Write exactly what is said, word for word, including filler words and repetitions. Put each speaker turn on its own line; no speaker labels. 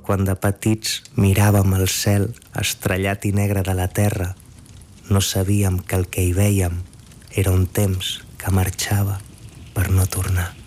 Quan de petits miràvem el cel estrellat i negre de la terra, no sabíem que el que hi vèiem era un temps que marxava per no tornar.